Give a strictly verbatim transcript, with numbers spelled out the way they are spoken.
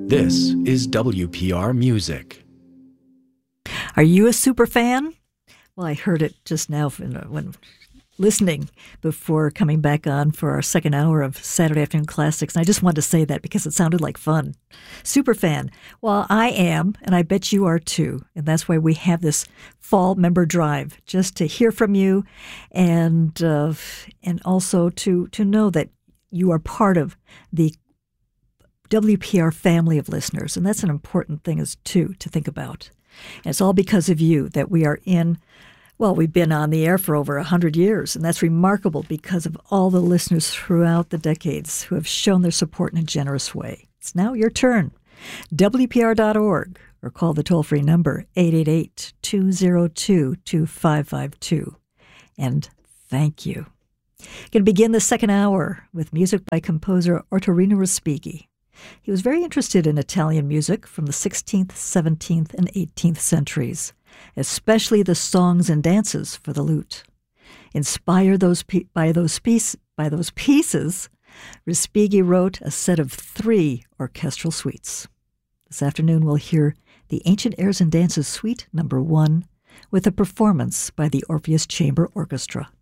This is W P R Music. Are you a super fan? Well, I heard it just now when, when listening before coming back on for our second hour of Saturday Afternoon Classics. And I just wanted to say that because it sounded like fun. Super fan. Well, I am, and I bet you are too. And that's why we have this fall member drive, just to hear from you and uh, and also to, to know that you are part of the W P R family of listeners. And that's an important thing as too to think about. And it's all because of you that we are in. Well, we've been on the air for over one hundred years, and that's remarkable because of all the listeners throughout the decades who have shown their support in a generous way. It's now your turn. W P R dot org or call the toll-free number eight eight eight, two oh two, two five five two. And thank you. Going to begin the second hour with music by composer Ottorino Respighi. He was very interested in Italian music from the sixteenth, seventeenth, and eighteenth centuries, especially the songs and dances for the lute. Inspired those pe- by, those piece- by those pieces, Respighi wrote a set of three orchestral suites. This afternoon we'll hear the Ancient Airs and Dances Suite Number One with a performance by the Orpheus Chamber Orchestra.